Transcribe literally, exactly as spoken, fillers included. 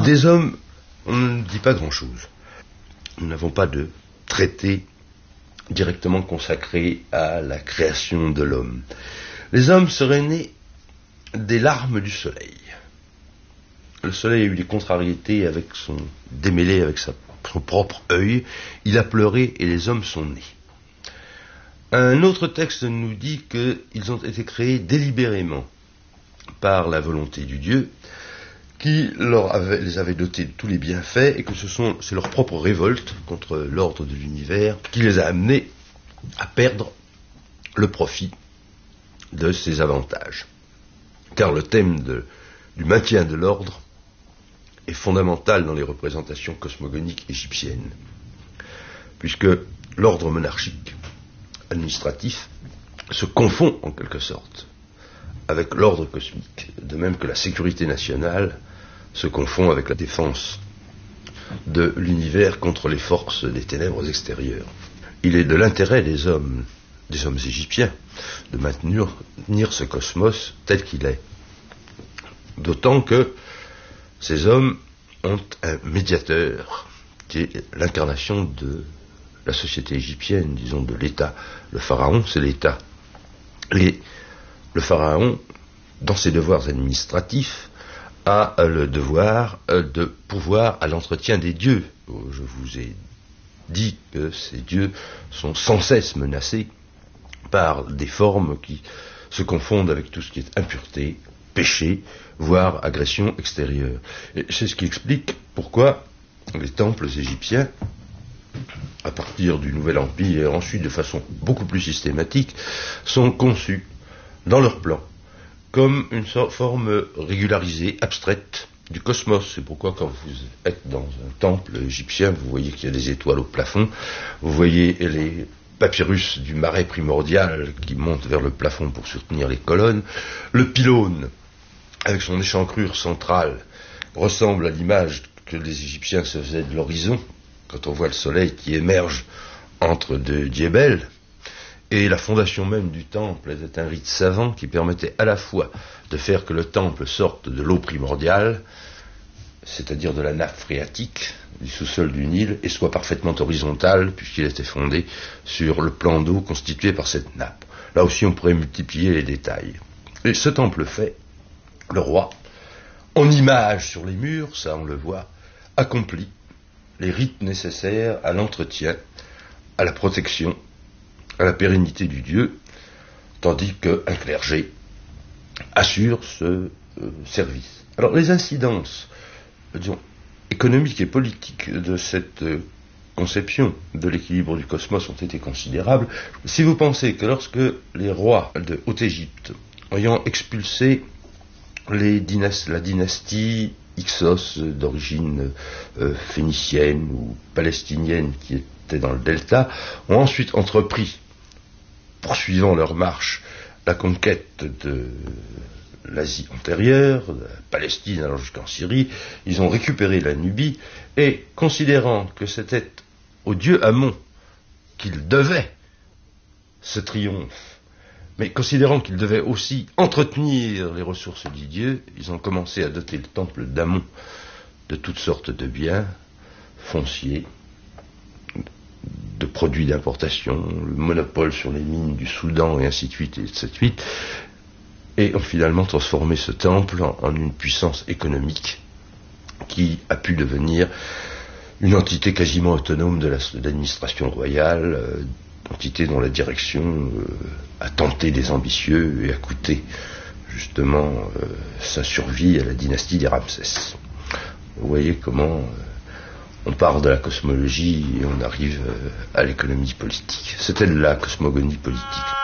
Des hommes, on ne dit pas grand-chose. Nous n'avons pas de traité directement consacré à la création de l'homme. Les hommes seraient nés des larmes du soleil. Le soleil a eu des contrariétés avec son démêlé avec sa, son propre œil. Il a pleuré et les hommes sont nés. Un autre texte nous dit qu'ils ont été créés délibérément par la volonté du Dieu, qui leur avait, les avait dotés de tous les bienfaits, et que ce sont, c'est leur propre révolte contre l'ordre de l'univers qui les a amenés à perdre le profit de ces avantages. Car le thème de, du maintien de l'ordre est fondamental dans les représentations cosmogoniques égyptiennes, puisque l'ordre monarchique administratif se confond en quelque sorte avec l'ordre cosmique, de même que la sécurité nationale se confond avec la défense de l'univers contre les forces des ténèbres extérieures. Il est de l'intérêt des hommes, des hommes égyptiens, de maintenir, maintenir ce cosmos tel qu'il est. D'autant que ces hommes ont un médiateur qui est l'incarnation de la société égyptienne, disons de l'État. Le pharaon, c'est l'État. Et le pharaon, dans ses devoirs administratifs, a le devoir de pouvoir à l'entretien des dieux. Je vous ai dit que ces dieux sont sans cesse menacés par des formes qui se confondent avec tout ce qui est impureté, péché, voire agression extérieure. Et c'est ce qui explique pourquoi les temples égyptiens, à partir du Nouvel Empire, et ensuite de façon beaucoup plus systématique, sont conçus dans leur plan comme une forme régularisée, abstraite du cosmos. C'est pourquoi quand vous êtes dans un temple égyptien, vous voyez qu'il y a des étoiles au plafond, vous voyez les papyrus du marais primordial qui montent vers le plafond pour soutenir les colonnes, le pylône avec son échancrure centrale ressemble à l'image que les Égyptiens se faisaient de l'horizon quand on voit le soleil qui émerge entre deux diébels. Et la fondation même du temple était un rite savant qui permettait à la fois de faire que le temple sorte de l'eau primordiale, c'est-à-dire de la nappe phréatique du sous-sol du Nil, et soit parfaitement horizontal, puisqu'il était fondé sur le plan d'eau constitué par cette nappe. Là aussi, on pourrait multiplier les détails. Et ce temple fait, le roi, en image sur les murs, ça on le voit, accomplit les rites nécessaires à l'entretien, à la protection, à la pérennité du Dieu, tandis qu'un clergé assure ce euh, service. Alors les incidences, disons, économiques et politiques de cette euh, conception de l'équilibre du cosmos ont été considérables. Si vous pensez que lorsque les rois de Haute-Égypte, ayant expulsé les dynast- la dynastie Hyksos d'origine euh, phénicienne ou palestinienne qui était dans le delta, ont ensuite entrepris, poursuivant leur marche, la conquête de l'Asie antérieure, de la Palestine allant jusqu'en Syrie, ils ont récupéré la Nubie, et considérant que c'était au dieu Amon qu'ils devaient ce triomphe, mais considérant qu'ils devaient aussi entretenir les ressources du dieu, ils ont commencé à doter le temple d'Amon de toutes sortes de biens fonciers, de produits d'importation, le monopole sur les mines du Soudan, et ainsi de suite, et ainsi de suite, et ont finalement transformé ce temple en, en une puissance économique qui a pu devenir une entité quasiment autonome de, la, de l'administration royale, euh, entité dont la direction euh, a tenté des ambitieux et a coûté justement euh, sa survie à la dynastie des Ramsès. Vous voyez comment euh, on part de la cosmologie et on arrive euh, à l'économie politique. C'était de la cosmogonie politique.